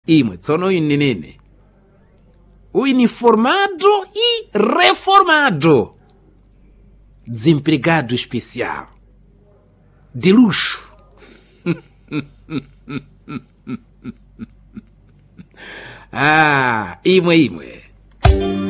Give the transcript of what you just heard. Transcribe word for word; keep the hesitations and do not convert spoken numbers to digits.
imwe tsono ini nini uniformado e reformado, desempregado especial de luxo. Ah, imwe imwe